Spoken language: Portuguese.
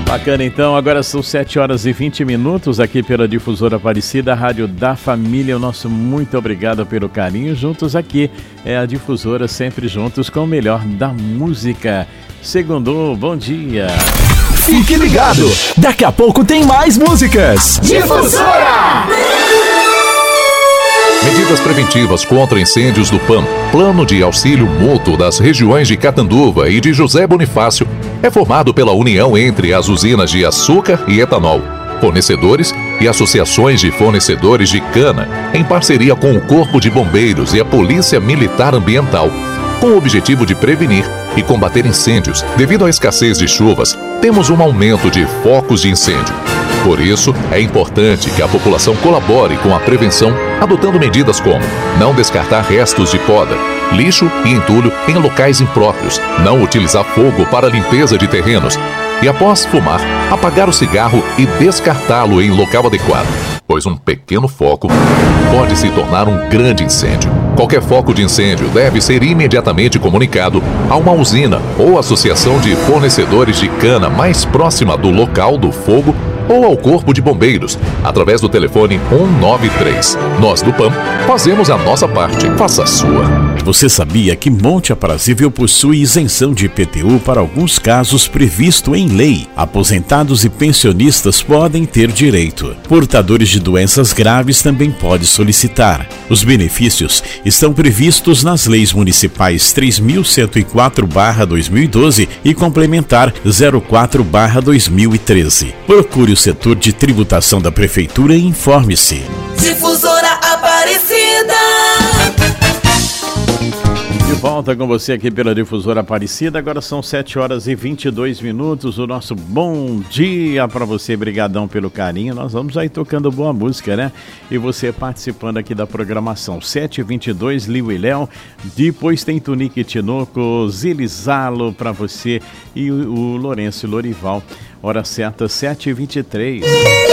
Bacana, então, agora são 7h20 aqui pela Difusora Aparecida, a Rádio da Família. O nosso muito obrigado pelo carinho. Juntos aqui é a Difusora, sempre juntos com o melhor da música. Segundou, bom dia. Fique ligado, daqui a pouco tem mais músicas. Difusora! Medidas preventivas contra incêndios do PAM, Plano de Auxílio Mútuo das regiões de Catanduva e de José Bonifácio, é formado pela união entre as usinas de açúcar e etanol, fornecedores e associações de fornecedores de cana, em parceria com o Corpo de Bombeiros e a Polícia Militar Ambiental, com o objetivo de prevenir e combater incêndios. Devido à escassez de chuvas, temos um aumento de focos de incêndio. Por isso, é importante que a população colabore com a prevenção, adotando medidas como não descartar restos de poda, lixo e entulho em locais impróprios, não utilizar fogo para limpeza de terrenos e, após fumar, apagar o cigarro e descartá-lo em local adequado, pois um pequeno foco pode se tornar um grande incêndio. Qualquer foco de incêndio deve ser imediatamente comunicado a uma usina ou associação de fornecedores de cana mais próxima do local do fogo ou ao Corpo de Bombeiros, através do telefone 193. Nós do PAM fazemos a nossa parte, faça a sua. Você sabia que Monte Aprazível possui isenção de IPTU para alguns casos previsto em lei? Aposentados e pensionistas podem ter direito. Portadores de doenças graves também podem solicitar. Os benefícios estão previstos nas leis municipais 3.104/2012 e complementar 04/2013. Procure o setor de tributação da Prefeitura e informe-se. Difusora Aparecida. De volta com você aqui pela Difusora Aparecida, agora são 7h22, o nosso bom dia para você, brigadão pelo carinho. Nós vamos aí tocando boa música, né? E você participando aqui da programação. 7h22, Liu e Léo, depois tem Tunique Tinoco, Zilizalo para você e o Lourenço e Lorival. Hora certa, 7h23.